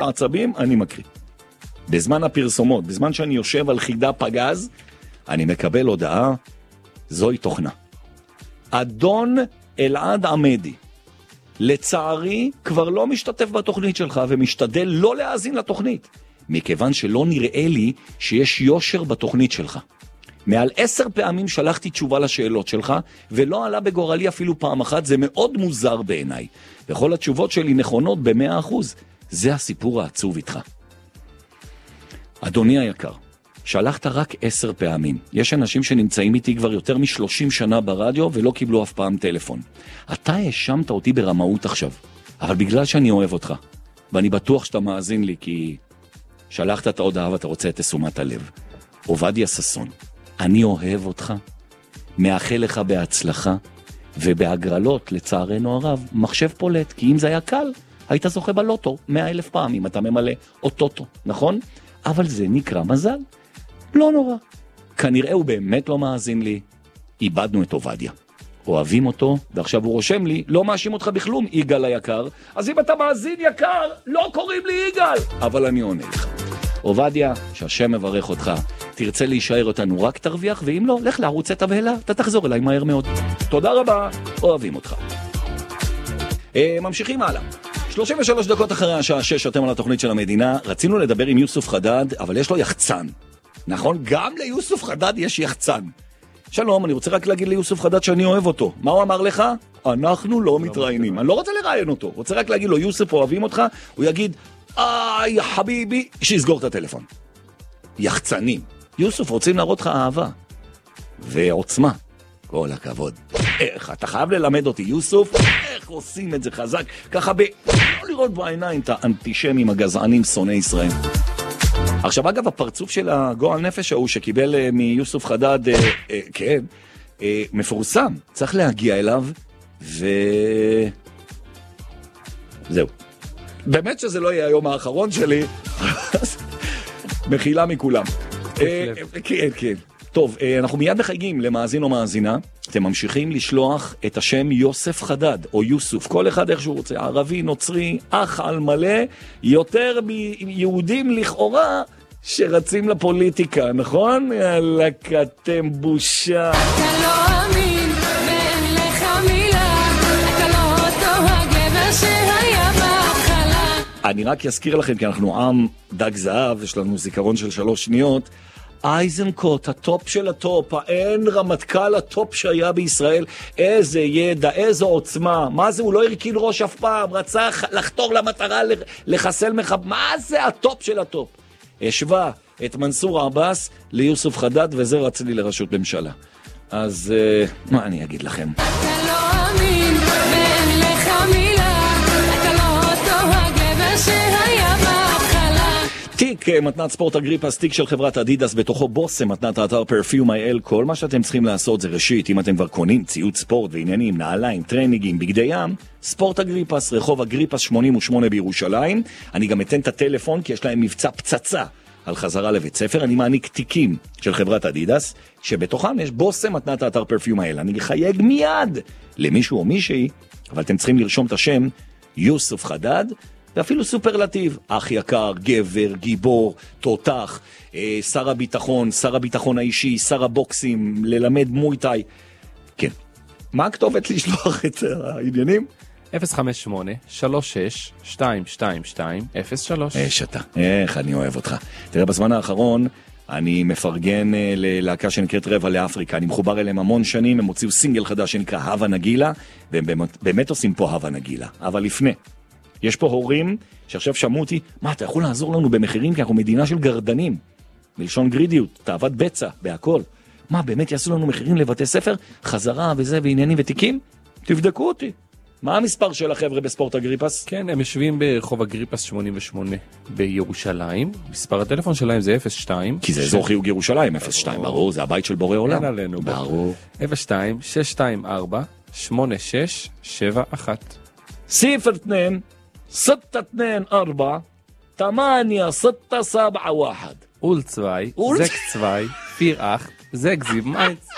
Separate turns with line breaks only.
העצבים, אני מקריא. בזמן הפרסומות, בזמן שאני יושב על חידה פגז, אני מקבל הודעה, זוהי תוכנה. אדון אלעד עמדי, לצערי כבר לא משתתף בתוכנית שלך ומשתדל לא להאזין לתוכנית, מכיוון שלא נראה לי שיש יושר בתוכנית שלך. מעל 10 פעמים שלחתי תשובה לשאלות שלך, ולא עלה בגורלי אפילו פעם אחת, זה מאוד מוזר בעיניי. וכל התשובות שלי נכונות ב100%. זה הסיפור העצוב איתך. אדוני היקר, שלחת רק 10 פעמים. יש אנשים שנמצאים איתי כבר יותר מ30 שנה ברדיו, ולא קיבלו אף פעם טלפון. אתה האשמת אותי ברמאות עכשיו, אבל בגלל שאני אוהב אותך, ואני בטוח שאתה מאזין לי, כי שלחת את ההודעה ואתה רוצה את תשומת הלב. עובדיה ששון, אני אוהב אותך, מאחל לך בהצלחה, ובהגרלות, לצערנו הרב, מחשב פולט, כי אם זה היה קל, היית זוכה בלוטו 100,000 פעמים, אתה ממלא אוטוטו, נכון? אבל זה נקרא מזל. לא נורא. כנראה הוא באמת לא מאזין לי. איבדנו את עובדיה. אוהבים אותו, ועכשיו הוא רושם לי, לא מאשים אותך בכלום, יגאל היקר. אז אם אתה מאזין יקר, לא קוראים לי יגאל. אבל אני עונה לך. עובדיה, שהשם מברך אותך. תרצה להישאר אותנו, רק תרוויח, ואם לא, לך לערוצי תבהלה, אתה תחזור אליי מהר מאוד. תודה רבה, אוהבים אותך. ממשיכים הלאה. 33 דקות אחרי השעה 6 אתם על התוכנית של המדינה. רצינו לדבר עם יוסף חדד, אבל יש לו יחצן. נכון? גם ליוסף חדד יש יחצן. שלום, אני רוצה רק להגיד ליוסף חדד שאני אוהב אותו. מה הוא אמר לך? אנחנו לא מתראיינים. אני לא רוצה לראיין אותו. רוצה רק להגיד לו, יוסף, אוהבים אותך. הוא יגיד, איי, חביבי, שיסגור את הטלפון. יחצנים. יוסף, רוצים להראות לך אהבה. ועוצמה. כל הכבוד. איך, אתה חייב ללמד אותי, יוסף, איך עושים את זה חזק, ככה לא לראות בעיניים את האנטישמים, הגזענים, שונאי ישראל. עכשיו, אגב, הפרצוף של הגועל נפש ההוא שקיבל מיוסף חדד, כן, מפורסם, צריך להגיע אליו, זהו. באמת שזה לא יהיה היום האחרון שלי, מחילה מכולם. כן, כן. טוב, אנחנו מיד מחייגים למאזין או מאזינה. אתם ממשיכים לשלוח את השם יוסף חדד או יוסוף, כל אחד איך שהוא רוצה, ערבי, נוצרי, אח על מלא, יותר מיהודים לכאורה שרצים לפוליטיקה, נכון? יאללה, אתם בושה. אתה לא אמין, ואין לך מילה, אתה לא אותו הגבר שהיה בהתחלה. אני רק אזכיר לכם, כי אנחנו עם דג זהב, יש לנו זיכרון של 3 שניות, אייזנקוט, הטופ של הטופ, האין רמטכ"ל הטופ שהיה בישראל, איזה ידע, איזו עוצמה, מה זה, הוא לא הרכין ראש אף פעם, רצה לחתור למטרה, לחסל מה זה הטופ של הטופ? השווה את מנסור עבאס ליוסף חדד, וזה רצה לי לראשות ממשלה. אז מה אני אגיד לכם? אתה לא אמין, ואין לך מילה, אתה לא אותו הגבר שהיה בהתחלה. תיק מתנת ספורט אגריפס, תיק של חברת אדידס, בתוכו בוסם, מתנת האתר פרפיום איי-אל. כל מה שאתם צריכים לעשות זה ראשית, אם אתם כבר קונים ציוד ספורט ועניינים, נעליים, טרנינגים, בגדי ים, ספורט אגריפס, רחוב אגריפס 88 בירושלים. אני גם אתן את הטלפון, כי יש להם מבצע פצצה על חזרה לבית ספר. אני מעניק תיקים של חברת אדידס, שבתוכם יש בוסם, מתנת האתר פרפיום איי-אל. אני חייג מיד למישהו או מישהי, אבל אתם צריכים לרשום את השם יוסף חדד, ואפילו סופרלטיב, אח יקר, גבר, גיבור, תותח, שר הביטחון, שר הביטחון האישי, שר הבוקסים, ללמד מויטאי. כן. מה הכתובת לשלוח את העניינים?
058-36-222-03.
אתה, איך אני אוהב אותך. תראה, בזמן האחרון אני מפרגן ללהקה שנקראת רבע לאפריקה. אני מחובר אליהם המון שנים, הם הוציאו סינגל חדש שנקרא הווה נגילה, והם באמת עושים פה הווה נגילה. אבל לפני, יש פה הורים שעכשיו שמעו אותי, מה, אתה יכול לעזור לנו במחירים, כי אנחנו מדינה של גרדנים, בלשון גרידיות, תאוות בצע, בהכל. מה, באמת יעשו לנו מחירים לבתי ספר, חזרה וזה, ועניינים ותיקים? תבדקו אותי. מה המספר של החבר'ה בספורט אגריפס?
כן, הם יושבים ברחוב אגריפס 88 בירושלים. מספר הטלפון שלהם זה 02.
כי זה אזור חיוג ירושלים, 02, ברור, זה הבית של בורא עולם.
אין עלינו.
ברור.
02-624-8671.
صفر 2 6 2 4 8 6 7 1.
Ulzwei, 6 2 4 8 6 7 1.